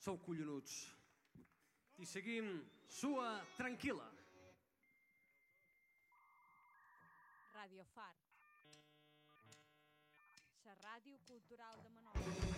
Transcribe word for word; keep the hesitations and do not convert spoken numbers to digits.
Sou collonuts. I seguim Sua Tranquil·la. Radio Far. La ràdio cultural de Menorca.